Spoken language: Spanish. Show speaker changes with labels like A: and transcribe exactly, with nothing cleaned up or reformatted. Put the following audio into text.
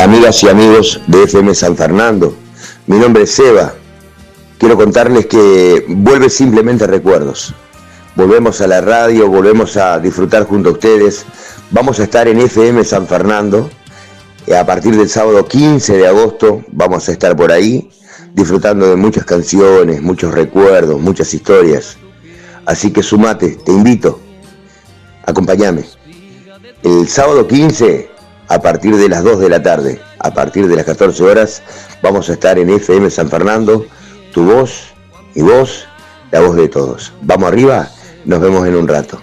A: amigas y amigos de F M San Fernando. Mi nombre es Seba. Quiero contarles que vuelve Simplemente Recuerdos. Volvemos a la radio, volvemos a disfrutar junto a ustedes. Vamos a estar en F M San Fernando. A partir del sábado quince de agosto vamos a estar por ahí, disfrutando de muchas canciones, muchos recuerdos, muchas historias. Así que sumate, te invito, acompáñame. El sábado quince, a partir de las dos de la tarde, a partir de las catorce horas, vamos a estar en F M San Fernando, tu voz, mi voz, la voz de todos. Vamos arriba, nos vemos en un rato.